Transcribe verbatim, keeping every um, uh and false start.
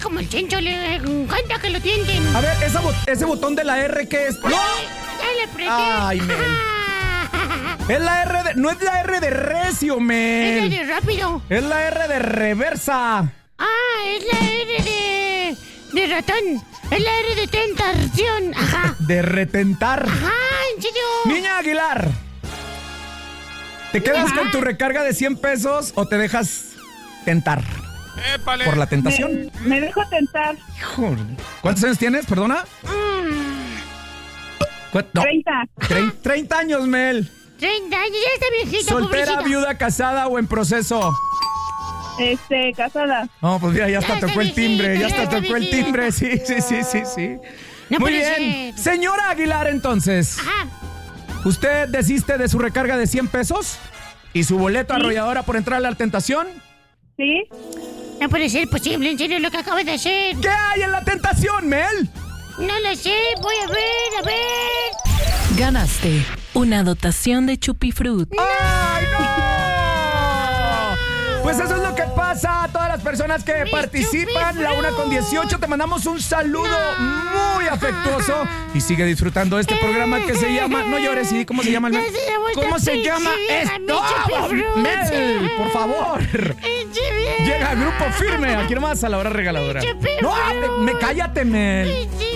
Como el Chencho le encanta que lo tienten. A ver, esa bot- ese botón de la R, ¿qué es? ¡No! Ya le apreté. Ay, Mel. Es la R de... No es la R de recio, Es Mel. la de rápido. Es la R de reversa. Ah, es la R de... de ratón. Es la R de tentación. Ajá. De retentar. Ajá, en serio. Niña Aguilar, ¿te quedas Ajá. con tu recarga de cien pesos o te dejas tentar ¡Épale! por la tentación? Me, me dejo tentar. Hijo, ¿cuántos años tienes, perdona? ¿Cuánto? No. treinta. Trein- treinta años, Mel. treinta años, ya está viejita, ¿Soltera, pobrecita. viuda, casada o en proceso? Este, casada. No, pues mira, ya hasta Ya está tocó el timbre, viejita, ya ya hasta está tocó el viejita. timbre, sí, sí, sí, sí, sí. No Muy puede bien. ser. Señora Aguilar, entonces, Ajá. ¿usted desiste de su recarga de cien pesos? ¿Y su boleto arrolladora por entrar a la tentación? ¿Sí? No puede ser posible, en serio, lo que acabas de hacer. ¿Qué hay en la tentación, Mel? No lo sé, voy a ver, a ver. Ganaste una dotación de Chupifruit. ¡Ay, no! Pues eso es lo que pasa a todas las personas que Mi participan. La una con dieciocho, te mandamos un saludo No. muy afectuoso. Y sigue disfrutando de este programa que se llama... No llores, ¿sí? ¿Cómo se llama? El... No se llama ¿Cómo se Tapete, llama llega mi esto? Chupifruit. Mel, por favor. Pinche vieja. Llega Grupo Firme, aquí nomás a la hora regaladora. Chupifruit. No, me, me cállate, Mel. Pinche